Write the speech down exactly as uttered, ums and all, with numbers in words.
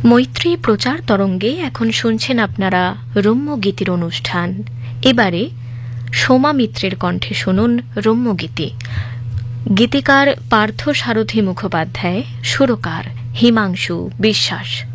মৈত্রী প্রচার তরঙ্গে এখন শুনছেন আপনারা রম্যগীতির অনুষ্ঠান। এবারে সোমা মিত্রের কণ্ঠে শুনুন রম্যগীতি। গীতিকার পার্থ সারথী মুখোপাধ্যায়, সুরকার হিমাংশু বিশ্বাস।